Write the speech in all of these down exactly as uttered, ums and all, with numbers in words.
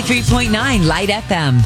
three point nine Light F M.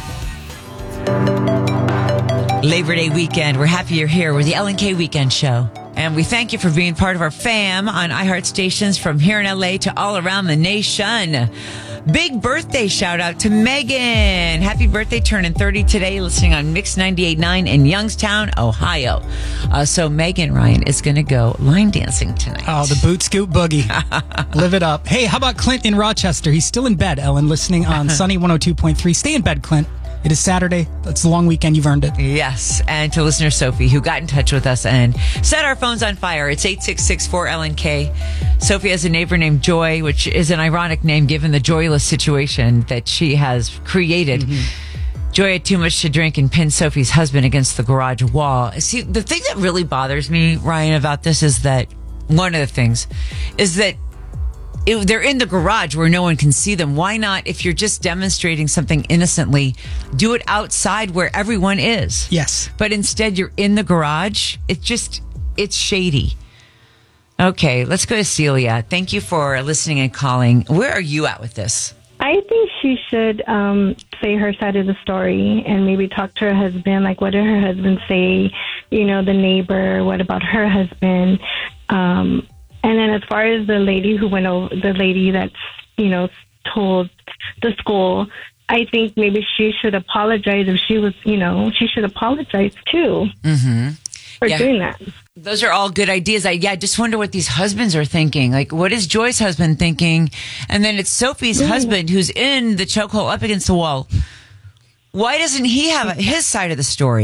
Labor Day weekend. We're happy you're here with the Ellen K Weekend Show. And we thank you for being part of our fam on iHeart stations from here in L A to all around the nation. Big birthday shout out to Megan. Happy birthday, turning thirty today, listening on Mix ninety-eight point nine in Youngstown, Ohio. Uh, so Megan, Ryan, is going to go line dancing tonight. Oh, the boot scoot boogie. Live it up. Hey, how about Clint in Rochester? He's still in bed, Ellen, listening on Sunny one oh two point three. Stay in bed, Clint. It is Saturday. It's a long weekend. You've earned it. Yes. And to listener Sophie, who got in touch with us and set our phones on fire. It's eight six six four L N K. Sophie has a neighbor named Joy, which is an ironic name given the joyless situation that she has created. Mm-hmm. Joy had too much to drink and pinned Sophie's husband against the garage wall. See, the thing that really bothers me, Ryan, about this is that one of the things is that It, they're in the garage where no one can see them. Why not, if you're just demonstrating something innocently, do it outside where everyone is? Yes. But instead, you're in the garage. It's just, it's shady. Okay, let's go to Celia. Thank you for listening and calling. Where are you at with this? I think she should um, say her side of the story and maybe talk to her husband. Like, what did her husband say? You know, the neighbor. What about her husband? Um And then as far as the lady who went over, the lady that's, you know, told the school, I think maybe she should apologize if she was, you know, she should apologize too mm-hmm. for yeah. doing that. Those are all good ideas. I, yeah, I just wonder what these husbands are thinking. Like, what is Joy's husband thinking? And then it's Sophie's mm-hmm. husband who's in the chokehold up against the wall. Why doesn't he have his side of the story?